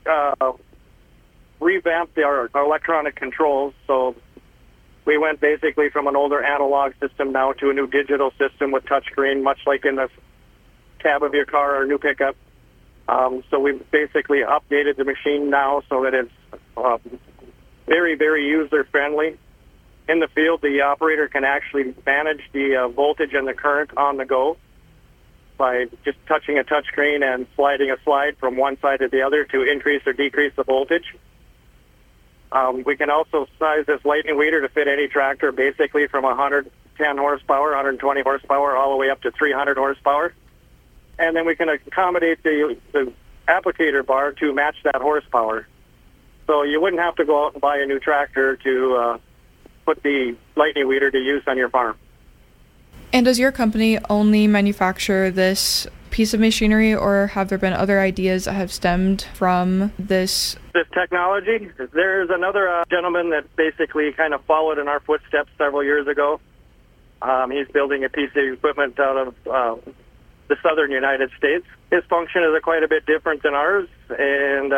revamped our electronic controls. So we went basically from an older analog system now to a new digital system with touchscreen, much like in the cab of your car or new pickup. So we've basically updated the machine now so that it's very, very user-friendly. In the field, the operator can actually manage the voltage and the current on the go by just touching a touchscreen and sliding a slide from one side to the other to increase or decrease the voltage. We can also size this lightning weeder to fit any tractor, basically from 110 horsepower, 120 horsepower, all the way up to 300 horsepower. And then we can accommodate the applicator bar to match that horsepower. So you wouldn't have to go out and buy a new tractor to put the lightning weeder to use on your farm. And does your company only manufacture this piece of machinery, or have there been other ideas that have stemmed from this technology? There's another gentleman that basically kind of followed in our footsteps several years ago. He's building a piece of equipment out of the southern United States. His function is quite a bit different than ours, and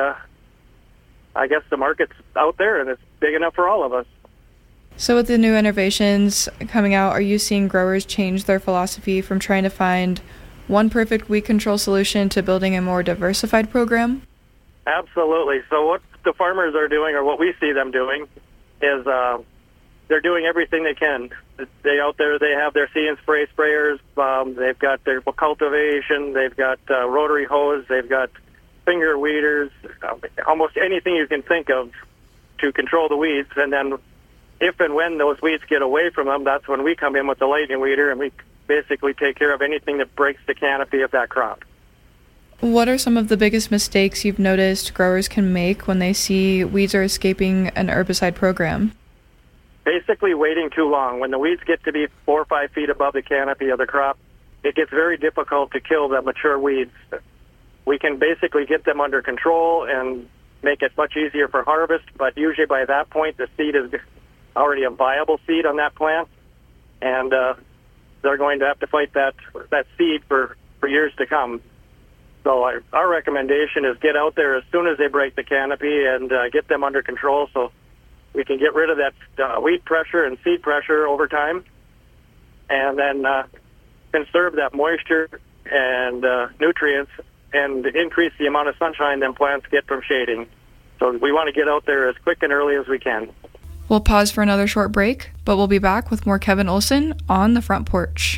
I guess the market's out there and it's big enough for all of us. So with the new innovations coming out, are you seeing growers change their philosophy from trying to find one perfect weed control solution to building a more diversified program? Absolutely. So what the farmers are doing, or what we see them doing, is they're doing everything they can. They out there, they have their see and spray sprayers, they've got their cultivation, they've got rotary hose, they've got finger weeders, almost anything you can think of to control the weeds. And then if and when those weeds get away from them, that's when we come in with the lightning weeder and we basically take care of anything that breaks the canopy of that crop. What are some of the biggest mistakes you've noticed growers can make when they see weeds are escaping an herbicide program? Basically waiting too long. When the weeds get to be 4 or 5 feet above the canopy of the crop, it gets very difficult to kill the mature weeds. We can basically get them under control and make it much easier for harvest, but usually by that point the seed is already a viable seed on that plant, and they're going to have to fight that seed for years to come. So our recommendation is get out there as soon as they break the canopy and get them under control so we can get rid of that weed pressure and seed pressure over time, and then conserve that moisture and nutrients and increase the amount of sunshine them plants get from shading. So we want to get out there as quick and early as we can. We'll pause for another short break, but we'll be back with more Kevin Olson on the front porch.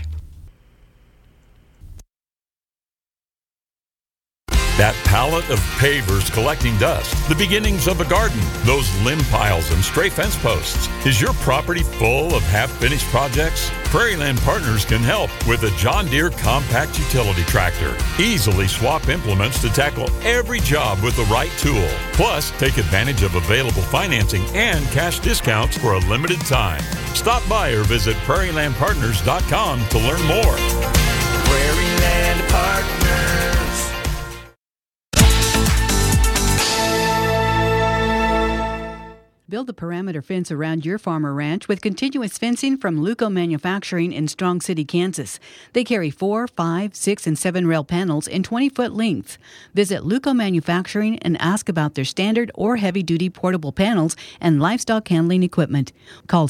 That pallet of pavers collecting dust, the beginnings of a garden, those limb piles and stray fence posts. Is your property full of half-finished projects? Prairieland Partners can help with a John Deere compact utility tractor. Easily swap implements to tackle every job with the right tool. Plus, take advantage of available financing and cash discounts for a limited time. Stop by or visit prairielandpartners.com to learn more. Prairieland Partners. Build a perimeter fence around your farm or ranch with continuous fencing from Luco Manufacturing in Strong City, Kansas. They carry 4, 5, 6, and 7 rail panels in 20-foot length. Visit Luco Manufacturing and ask about their standard or heavy-duty portable panels and livestock handling equipment. Call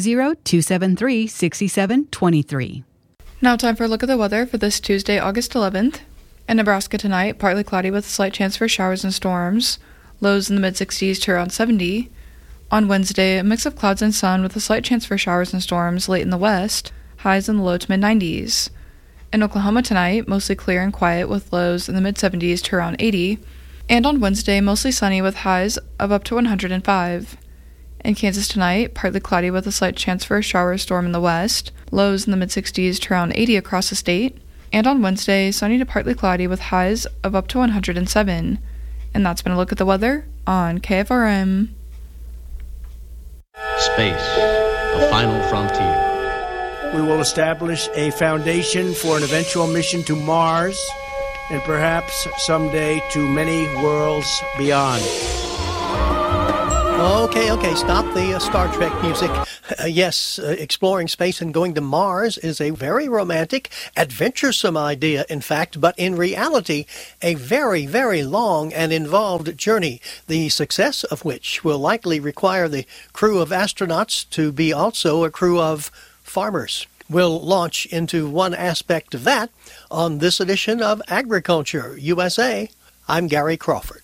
620-273-6723. Now time for a look at the weather for this Tuesday, August 11th. In Nebraska tonight, partly cloudy with a slight chance for showers and storms. Lows in the mid-60s to around 70. On Wednesday, a mix of clouds and sun with a slight chance for showers and storms late in the west, highs in the low to mid-90s. In Oklahoma tonight, mostly clear and quiet with lows in the mid-70s to around 80. And on Wednesday, mostly sunny with highs of up to 105. In Kansas tonight, partly cloudy with a slight chance for a shower or storm in the west, lows in the mid-60s to around 80 across the state. And on Wednesday, sunny to partly cloudy with highs of up to 107. And that's been a look at the weather on KFRM. Space, the final frontier. We will establish a foundation for an eventual mission to Mars and perhaps someday to many worlds beyond. Okay, stop the Star Trek music. Yes, exploring space and going to Mars is a very romantic, adventuresome idea, in fact, but in reality, a very, very long and involved journey, the success of which will likely require the crew of astronauts to be also a crew of farmers. We'll launch into one aspect of that on this edition of Agriculture USA. I'm Gary Crawford.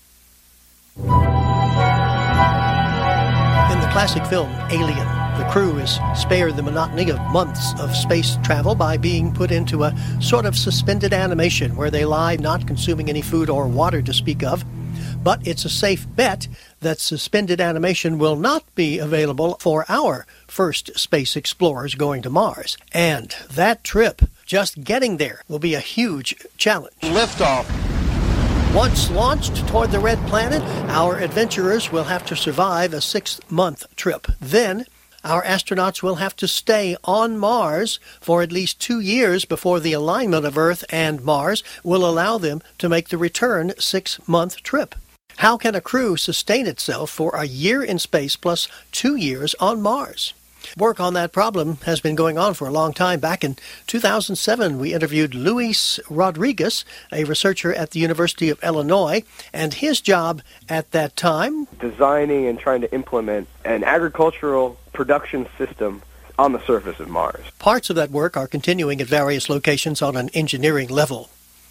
In the classic film Alien, the crew is spared the monotony of months of space travel by being put into a sort of suspended animation where they lie not consuming any food or water to speak of. But it's a safe bet that suspended animation will not be available for our first space explorers going to Mars. And that trip, just getting there, will be a huge challenge. Liftoff. Once launched toward the Red Planet, our adventurers will have to survive a 6-month trip. Then, our astronauts will have to stay on Mars for at least 2 years before the alignment of Earth and Mars will allow them to make the return 6-month trip. How can a crew sustain itself for a year in space plus 2 years on Mars? Work on that problem has been going on for a long time. Back in 2007, we interviewed Luis Rodriguez, a researcher at the University of Illinois, and his job at that time, designing and trying to implement an agricultural production system on the surface of Mars. Parts of that work are continuing at various locations on an engineering level.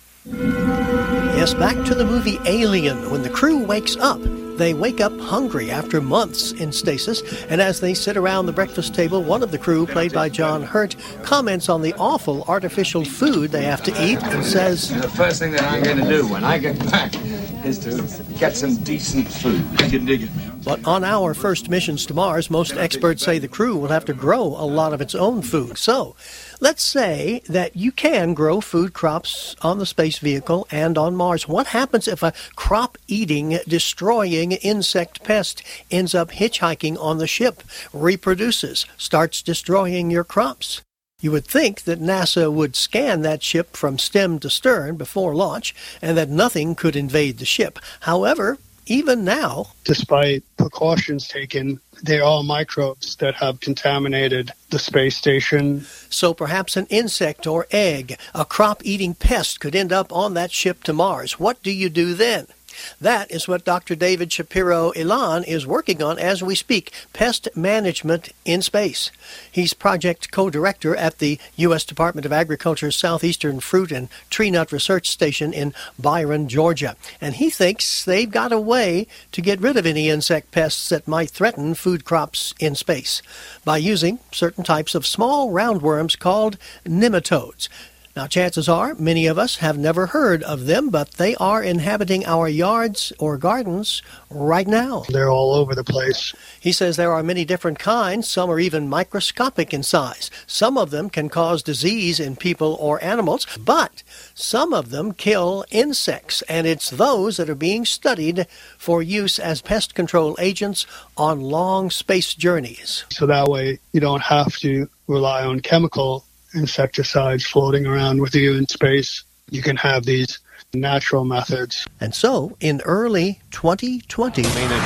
Yes, back to the movie Alien. When the crew wakes up, they wake up hungry after months in stasis, and as they sit around the breakfast table, one of the crew, played by John Hurt, comments on the awful artificial food they have to eat and says, "The first thing that I'm going to do when I get back is to get some decent food." I can dig it, man. But on our first missions to Mars, most experts say the crew will have to grow a lot of its own food. So, let's say that you can grow food crops on the space vehicle and on Mars. What happens if a crop-eating, destroying insect pest ends up hitchhiking on the ship, reproduces, starts destroying your crops? You would think that NASA would scan that ship from stem to stern before launch and that nothing could invade the ship. However, even now, despite precautions taken, they are microbes that have contaminated the space station. So perhaps an insect or egg, a crop-eating pest, could end up on that ship to Mars. What do you do then? That is what Dr. David Shapiro-Ilan is working on as we speak, pest management in space. He's project co-director at the U.S. Department of Agriculture's Southeastern Fruit and Tree Nut Research Station in Byron, Georgia. And he thinks they've got a way to get rid of any insect pests that might threaten food crops in space by using certain types of small roundworms called nematodes. Now, chances are many of us have never heard of them, but they are inhabiting our yards or gardens right now. They're all over the place. He says there are many different kinds. Some are even microscopic in size. Some of them can cause disease in people or animals, but some of them kill insects, and it's those that are being studied for use as pest control agents on long space journeys. So that way you don't have to rely on chemical insecticides floating around with you in space. You can have these natural methods. And so, in early 2020,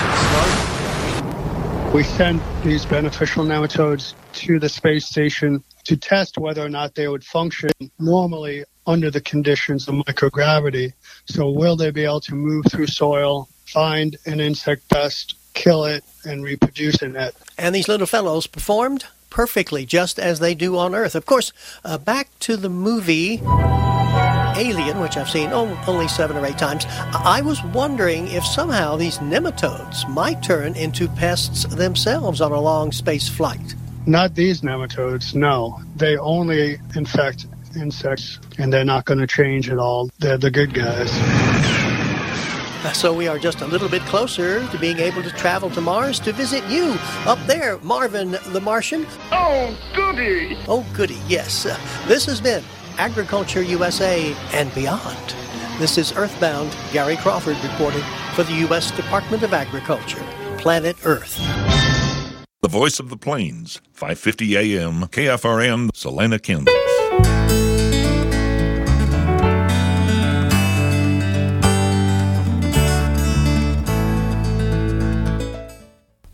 we sent these beneficial nematodes to the space station to test whether or not they would function normally under the conditions of microgravity. So will they be able to move through soil, find an insect pest, kill it, and reproduce in it? And these little fellows performed perfectly, just as they do on Earth. Of course, back to the movie Alien, which I've seen only 7 or 8 times, I was wondering if somehow these nematodes might turn into pests themselves on a long space flight. Not these nematodes, no. They only infect insects, and they're not going to change at all. They're the good guys. So we are just a little bit closer to being able to travel to Mars to visit you up there, Marvin the Martian. Oh, goody! Oh, goody, yes. This has been Agriculture USA and Beyond. This is Earthbound. Gary Crawford reporting for the U.S. Department of Agriculture, Planet Earth. The Voice of the Plains, 550 AM, KFRN, Salina, Kansas.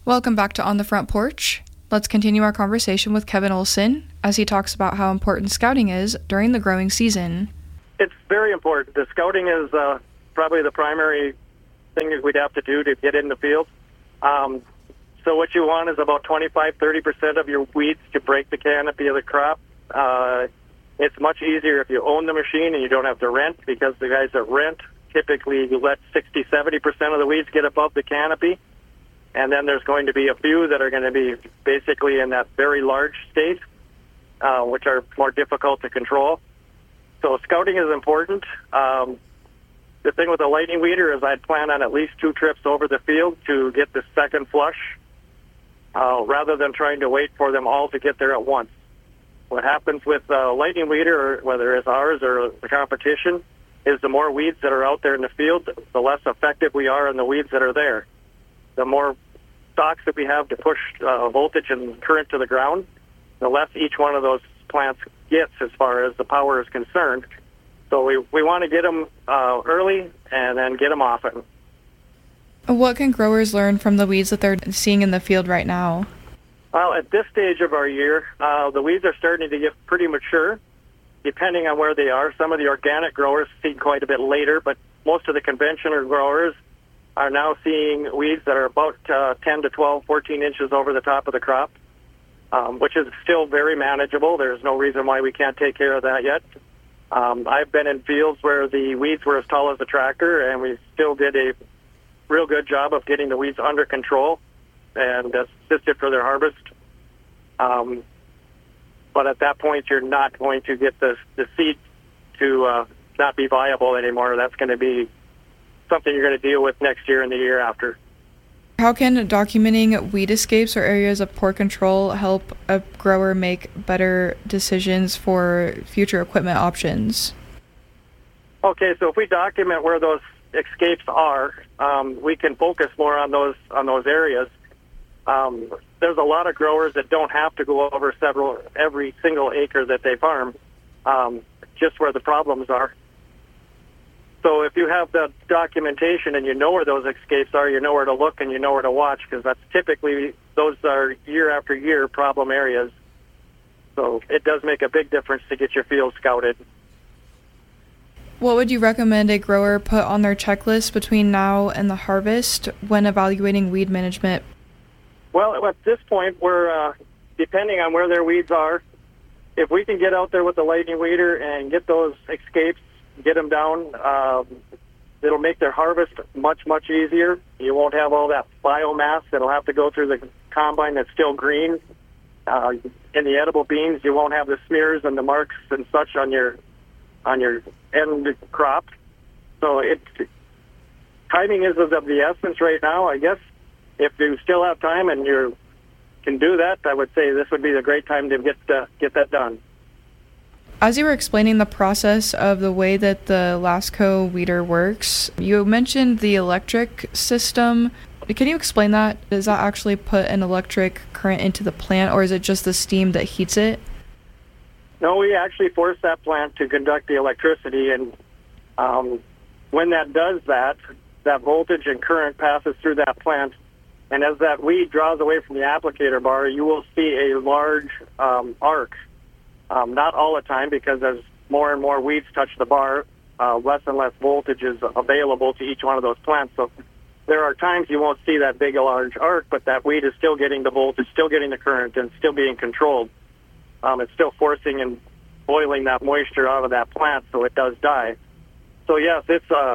Welcome back to On the Front Porch. Let's continue our conversation with Kevin Olson as he talks about how important scouting is during the growing season. It's very important. The scouting is probably the primary thing that we'd have to do to get in the field. So what you want is about 25-30% of your weeds to break the canopy of the crop. It's much easier if you own the machine and you don't have to rent, because the guys that rent typically let 60-70% of the weeds get above the canopy. And then there's going to be a few that are going to be basically in that very large state, which are more difficult to control. So scouting is important. The thing with the lightning weeder is I'd plan on at least 2 trips over the field to get the second flush, rather than trying to wait for them all to get there at once. What happens with lightning weeder, or whether it's ours or the competition, is the more weeds that are out there in the field, the less effective we are in the weeds that are there. The more stalks that we have to push voltage and current to the ground, the less each one of those plants gets as far as the power is concerned. So we want to get them early and then get them often. What can growers learn from the weeds that they're seeing in the field right now? Well, at this stage of our year, the weeds are starting to get pretty mature, depending on where they are. Some of the organic growers seed quite a bit later, but most of the conventional growers are now seeing weeds that are about 10 to 12, 14 inches over the top of the crop, which is still very manageable. There's no reason why we can't take care of that yet. I've been in fields where the weeds were as tall as a tractor, and we still did a real good job of getting the weeds under control and assisted for their harvest. But at that point, you're not going to get the seed to not be viable anymore. That's going to be something you're going to deal with next year and the year after. How can documenting weed escapes or areas of poor control help a grower make better decisions for future equipment options? Okay, so if we document where those escapes are, we can focus more on those areas. There's a lot of growers that don't have to go over every single acre that they farm, just where the problems are. So if you have the documentation and you know where those escapes are, you know where to look and you know where to watch, because that's typically, those are year after year problem areas. So it does make a big difference to get your field scouted. What would you recommend a grower put on their checklist between now and the harvest when evaluating weed management? Well, at this point, we're depending on where their weeds are, if we can get out there with the lightning weeder and get those escapes, get them down, it'll make their harvest much, much easier. You won't have all that biomass that'll have to go through the combine that's still green. In the edible beans, you won't have the smears and the marks and such on your end crop. So timing is of the essence right now. I guess if you still have time and you can do that, I would say this would be a great time to get that done. As you were explaining the process of the way that the Lasco weeder works, you mentioned the electric system. Can you explain that? Does that actually put an electric current into the plant, or is it just the steam that heats it? No, we actually force that plant to conduct the electricity, and when that does that voltage and current passes through that plant, and as that weed draws away from the applicator bar, you will see a large arc. Not all the time, because as more and more weeds touch the bar, less and less voltage is available to each one of those plants. So there are times you won't see that big a large arc, but that weed is still getting the voltage, still getting the current, and still being controlled. It's still forcing and boiling that moisture out of that plant, so it does die. So yes, it's a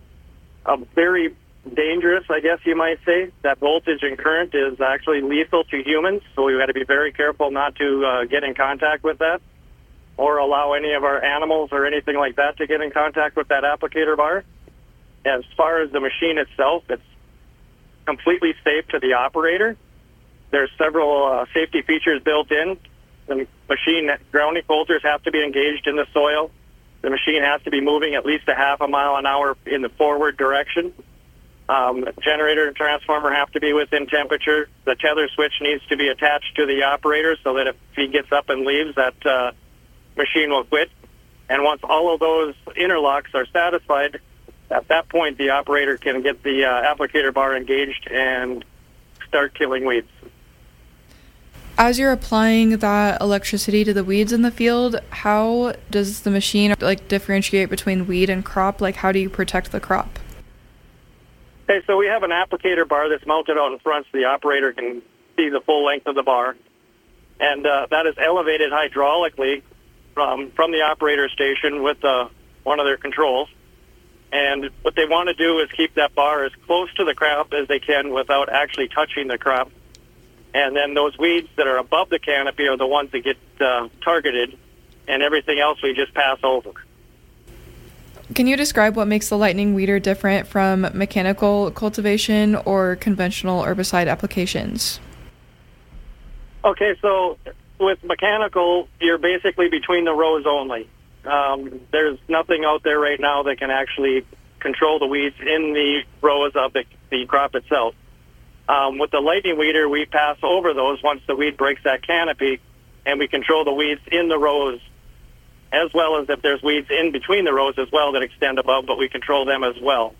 very dangerous, I guess you might say. That voltage and current is actually lethal to humans, so we've got to be very careful not to get in contact with that or allow any of our animals or anything like that to get in contact with that applicator bar. As far as the machine itself, it's completely safe to the operator. There's several safety features built in. The machine grounding filters have to be engaged in the soil. The machine has to be moving at least a half a mile an hour in the forward direction. The generator and transformer have to be within temperature. The tether switch needs to be attached to the operator so that if he gets up and leaves, that machine will quit. And once all of those interlocks are satisfied, at that point the operator can get the applicator bar engaged and start killing weeds. As you're applying that electricity to the weeds in the field, how does the machine differentiate between weed and crop? How do you protect the crop? Okay, so we have an applicator bar that's mounted out in front so the operator can see the full length of the bar. And that is elevated hydraulically from the operator station with one of their controls. And what they want to do is keep that bar as close to the crop as they can without actually touching the crop. And then those weeds that are above the canopy are the ones that get targeted, and everything else we just pass over. Can you describe what makes the lightning weeder different from mechanical cultivation or conventional herbicide applications? Okay, so with mechanical, you're basically between the rows only. There's nothing out there right now that can actually control the weeds in the rows of the crop itself. With the lightning weeder, we pass over those once the weed breaks that canopy, and we control the weeds in the rows, as well as if there's weeds in between the rows as well that extend above, but we control them as well.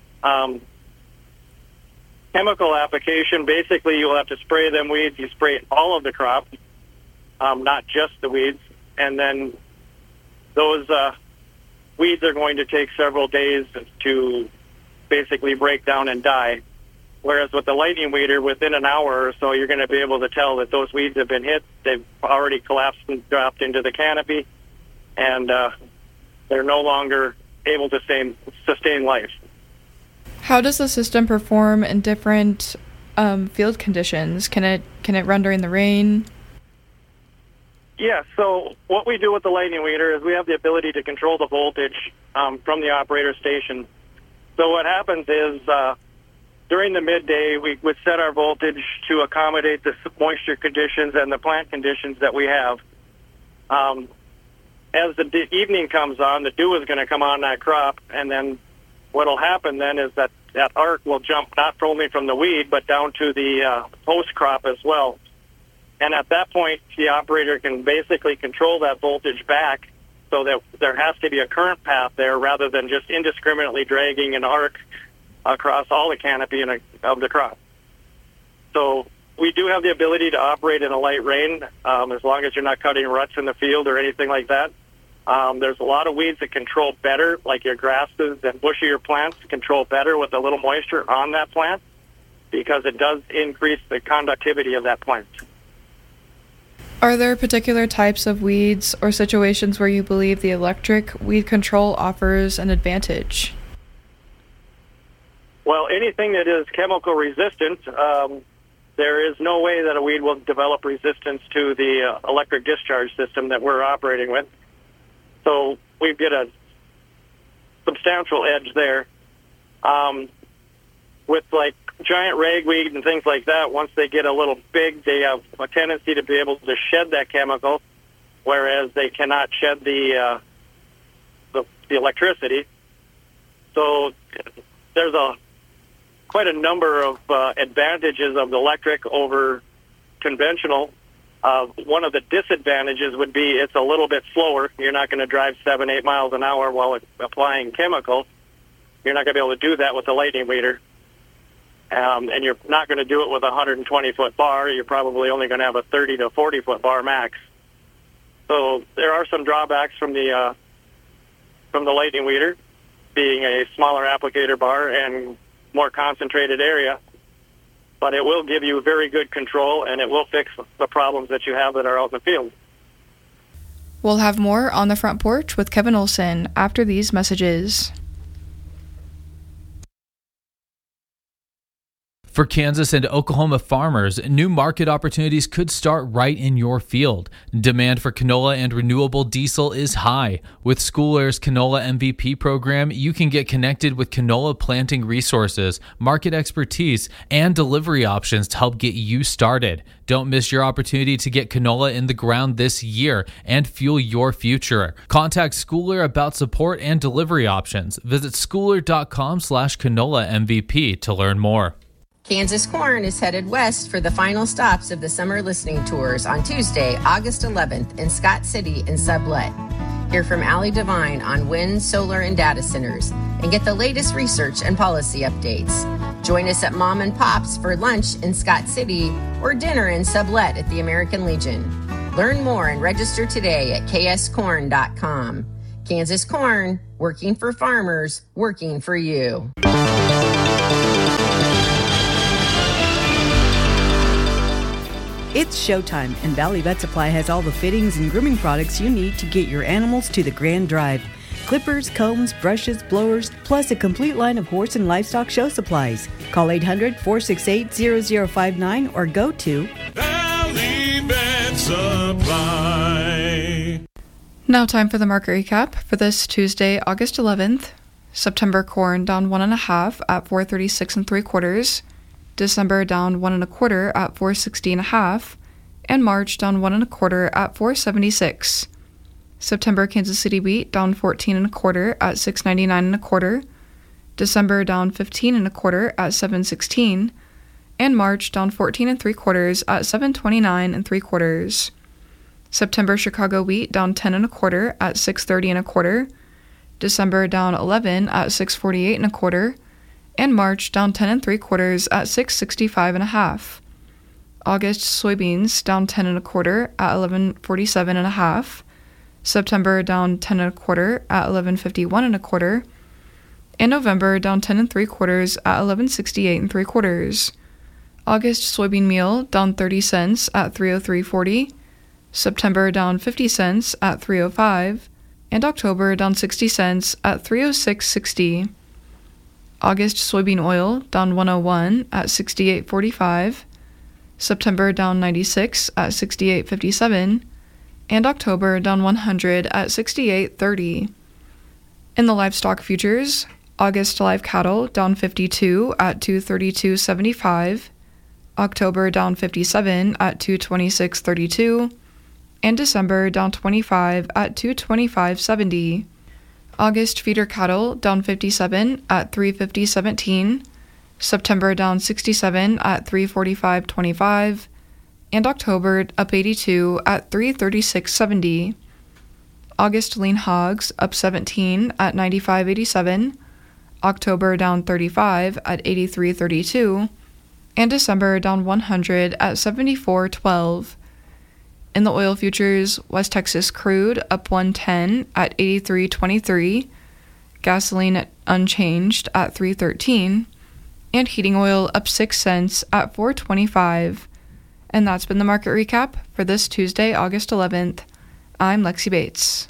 Chemical application, basically you'll have to spray them weeds. You spray all of the crop, not just the weeds, and then those weeds are going to take several days to basically break down and die. Whereas with the lightning weeder, within an hour or so, you're going to be able to tell that those weeds have been hit. They've already collapsed and dropped into the canopy, and they're no longer able to sustain life. How does the system perform in different field conditions? Can it run during the rain? Yeah, so what we do with the lightning weeder is we have the ability to control the voltage from the operator station. So what happens is during the midday, we would set our voltage to accommodate the moisture conditions and the plant conditions that we have. As the evening comes on, the dew is going to come on that crop, and then what will happen then is that arc will jump not only from the weed, but down to the post crop as well. And at that point, the operator can basically control that voltage back so that there has to be a current path there rather than just indiscriminately dragging an arc across all the canopy of the crop. So we do have the ability to operate in a light rain as long as you're not cutting ruts in the field or anything like that. There's a lot of weeds that control better, like your grasses and bushier plants control better with a little moisture on that plant because it does increase the conductivity of that plant. Are there particular types of weeds or situations where you believe the electric weed control offers an advantage? Well, anything that is chemical resistant, there is no way that a weed will develop resistance to the electric discharge system that we're operating with. So we get a substantial edge there. With giant ragweed and things like that, once they get a little big, they have a tendency to be able to shed that chemical, whereas they cannot shed the electricity. So there's quite a number of advantages of the electric over conventional. One of the disadvantages would be it's a little bit slower. You're not going to drive 7-8 miles an hour while applying chemical. You're not going to be able to do that with the lightning weeder. And you're not going to do it with a 120-foot bar. You're probably only going to have a 30 to 40-foot bar max. So there are some drawbacks from the lightning weeder, being a smaller applicator bar and more concentrated area. But it will give you very good control, and it will fix the problems that you have that are out in the field. We'll have more on the Front Porch with Kevin Olson after these messages. For Kansas and Oklahoma farmers, new market opportunities could start right in your field. Demand for canola and renewable diesel is high. With School Air's Canola MVP program, you can get connected with canola planting resources, market expertise, and delivery options to help get you started. Don't miss your opportunity to get canola in the ground this year and fuel your future. Contact School Air about support and delivery options. Visit schooler.com/canola MVP to learn more. Kansas Corn is headed west for the final stops of the summer listening tours on Tuesday, August 11th in Scott City and Sublette. Hear from Allie Devine on wind, solar, and data centers, and get the latest research and policy updates. Join us at Mom and Pop's for lunch in Scott City or dinner in Sublet at the American Legion. Learn more and register today at kscorn.com. Kansas Corn, working for farmers, working for you. It's showtime, and Valley Vet Supply has all the fittings and grooming products you need to get your animals to the grand drive. Clippers, combs, brushes, blowers, plus a complete line of horse and livestock show supplies. Call 800-468-0059 or go to Valley Vet Supply. Now time for the market recap for this Tuesday, August 11th. September corn down 1.5 at 436 3/4. December down 1 1/4 at 460 1/2, and March down 1 1/4 at 476. September Kansas City wheat down 14 1/4 at 699 1/4. December down 15 1/4 at 716, and March down 14 3/4 at 729 3/4. September Chicago wheat down 10 1/4 at 630 1/4. December down 11 at 648 1/4. And March down 10 3/4 at 665 1/2. August soybeans down 10 1/4 at 1147 1/2. September down 10 1/4 at 1151 1/4. And November down 10 3/4 at 1168 3/4. August soybean meal down 30 cents at 303.40. September down 50 cents at 305. And October down 60 cents at 306.60. August soybean oil down 101 at 68.45, September down 96 at 68.57, and October down 100 at 68.30. In the livestock futures, August live cattle down 52 at 232.75, October down 57 at 226.32, and December down 25 at 225.70. August feeder cattle down 57 at 350.17, September down 67 at 345.25, and October up 82 at 336.70. August lean hogs up 17 at 95.87, October down 35 at 83.32, and December down 100 at 74.12. In the oil futures, West Texas crude up 110 at 83.23, gasoline unchanged at 3.13, and heating oil up 6 cents at 4.25. And that's been the market recap for this Tuesday, August 11th. I'm Lexi Bates.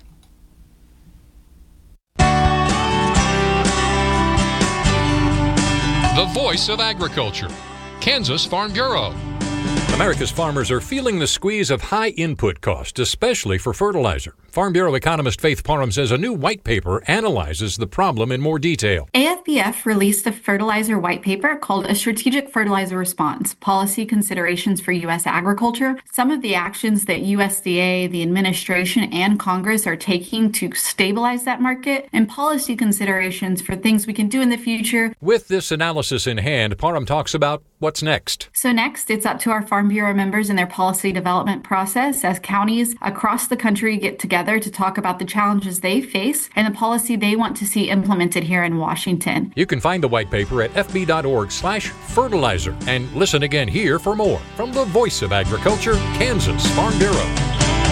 The voice of agriculture, Kansas Farm Bureau. America's farmers are feeling the squeeze of high input costs, especially for fertilizer. Farm Bureau economist Faith Parham says a new white paper analyzes the problem in more detail. AFBF released a fertilizer white paper called A Strategic Fertilizer Response, Policy Considerations for U.S. Agriculture. Some of the actions that USDA, the administration, and Congress are taking to stabilize that market, and policy considerations for things we can do in the future. With this analysis in hand, Parham talks about what's next. So next, it's up to our Farm Bureau members in their policy development process as counties across the country get together to talk about the challenges they face and the policy they want to see implemented here in Washington. You can find the white paper at fb.org/fertilizer and listen again here for more from the Voice of Agriculture, Kansas Farm Bureau.